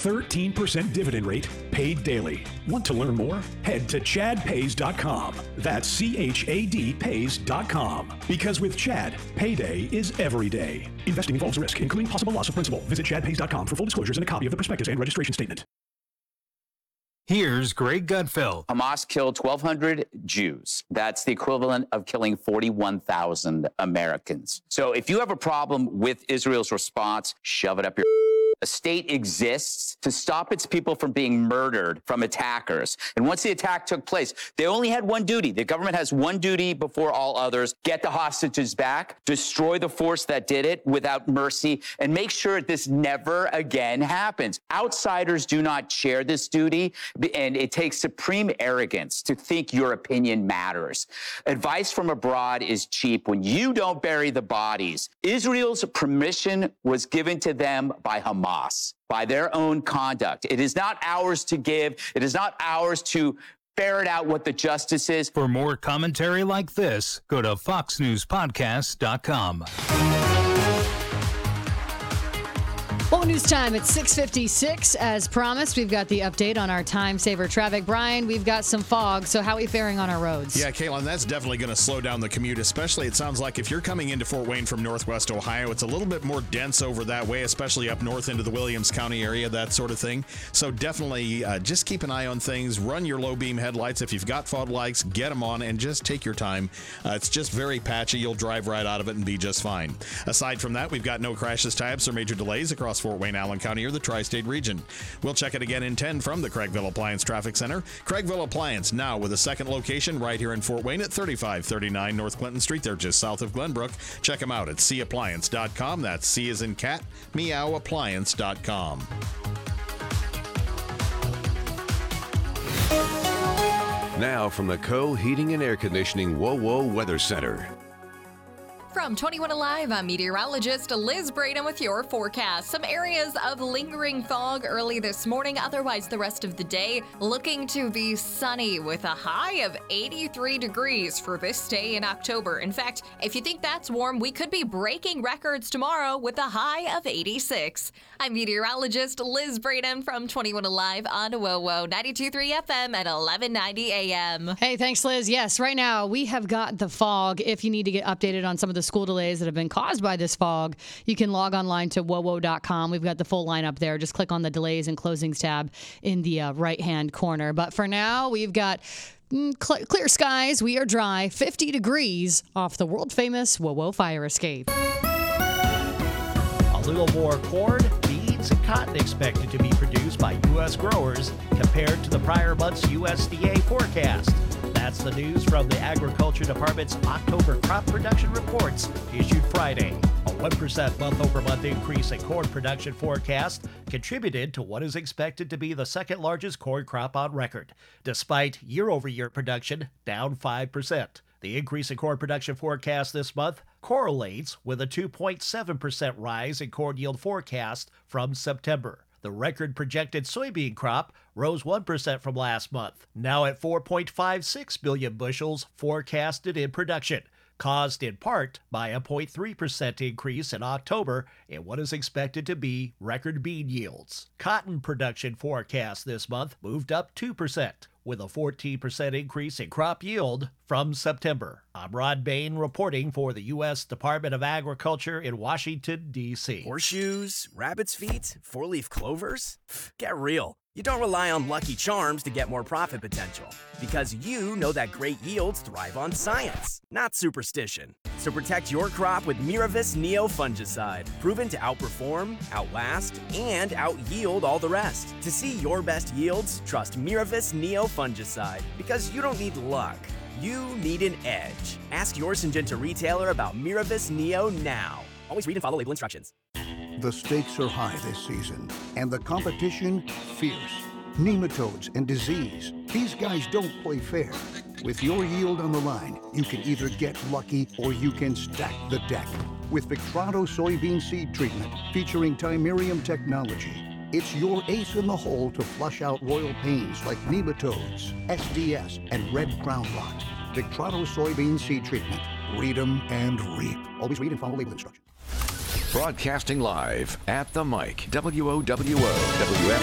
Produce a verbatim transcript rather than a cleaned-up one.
thirteen percent dividend rate paid daily. Want to learn more? Head to chad pays dot com. That's C H A D pays dot com. Because with Chad, payday is every day. Investing involves risk, including possible loss of principal. Visit chad pays dot com for full disclosures and a copy of the prospectus and registration statement. Here's Greg Gutfeld. Hamas killed twelve hundred Jews. That's the equivalent of killing forty-one thousand Americans. So if you have a problem with Israel's response, shove it up your... A state exists to stop its people from being murdered from attackers. And once the attack took place, they only had one duty. The government has one duty before all others: get the hostages back, destroy the force that did it without mercy, and make sure this never again happens. Outsiders do not share this duty, and it takes supreme arrogance to think your opinion matters. Advice from abroad is cheap when you don't bury the bodies. Israel's permission was given to them by Hamas. By their own conduct. It is not ours to give. It is not ours to ferret out what the justice is. For more commentary like this, go to fox news podcast dot com. Well, news time at six fifty-six. As promised, we've got the update on our time saver traffic. Brian, we've got some fog, so how are we faring on our roads? Yeah, Kaylin, that's definitely going to slow down the commute, especially it sounds like if you're coming into Fort Wayne from northwest Ohio, it's a little bit more dense over that way, especially up north into the Williams County area, that sort of thing. So definitely uh, just keep an eye on things. Run your low beam headlights. If you've got fog lights, get them on and just take your time. Uh, it's just very patchy. You'll drive right out of it and be just fine. Aside from that, we've got no crashes, tie-ups, or major delays across Fort Wayne, Allen County, or the tri-state region. We'll check it again in ten from the Craigville Appliance Traffic Center. Craigville Appliance, now with a second location right here in Fort Wayne at thirty-five thirty-nine North Clinton Street. They're just south of Glenbrook. Check them out at c appliance dot com. That's C as in cat, meow appliance dot com. Now from the Co Heating and Air Conditioning WoWo Weather Center. From twenty-one Alive, I'm meteorologist Liz Braden with your forecast. Some areas of lingering fog early this morning, otherwise the rest of the day looking to be sunny with a high of eighty-three degrees for this day in October. In fact, if you think that's warm, we could be breaking records tomorrow with a high of eighty-six. I'm meteorologist Liz Braden from twenty-one Alive on WoWo ninety-two point three F M at eleven ninety A M. Hey, thanks, Liz. Yes, right now we have got the fog. If you need to get updated on some of the school delays that have been caused by this fog, you can log online to wowo dot com. We've got the full lineup there. Just click on the delays and closings tab in the uh, right-hand corner. But for now, we've got mm, cl- clear skies. We are dry, fifty degrees off the world-famous WoWo fire escape. A little more corn, beans, and cotton expected to be produced by U S growers compared to the prior month's U S D A forecast. That's the news from the Agriculture Department's October crop production reports issued Friday. A one percent month-over-month increase in corn production forecast contributed to what is expected to be the second largest corn crop on record, despite year-over-year production down five percent. The increase in corn production forecast this month correlates with a two point seven percent rise in corn yield forecast from September. The record projected soybean crop rose one percent from last month, now at four point five six billion bushels forecasted in production, caused in part by a zero point three percent increase in October in what is expected to be record bean yields. Cotton production forecast this month moved up two percent, with a fourteen percent increase in crop yield from September. I'm Rod Bain reporting for the U S Department of Agriculture in Washington, D C Horseshoes, rabbit's feet, four-leaf clovers? Get real. You don't rely on Lucky Charms to get more profit potential, because you know that great yields thrive on science, not superstition. So protect your crop with Miravis Neo fungicide, proven to outperform, outlast, and out-yield all the rest. To see your best yields, trust Miravis Neo fungicide, because you don't need luck. You need an edge. Ask your Syngenta retailer about Miravis Neo now. Always read and follow label instructions. The stakes are high this season, and the competition fierce. Nematodes and disease. These guys don't play fair. With your yield on the line, you can either get lucky or you can stack the deck. With Victrado soybean seed treatment featuring Timerium technology, it's your ace in the hole to flush out royal pains like nematodes, S D S, and red crown rot. Victrado soybean seed treatment. Read 'em and reap. Always read and follow label instructions. Broadcasting live at the mic, W O W O W F